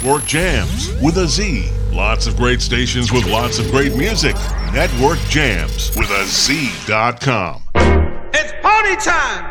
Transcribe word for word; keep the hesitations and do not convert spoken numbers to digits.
Network Jams with a Z. Lots of great stations with lots of great music. Network Jams with a Z dot com. It's party time!